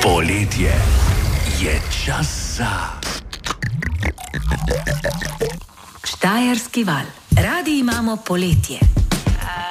Poletje je čas za Štajerski val. Radi imamo poletje.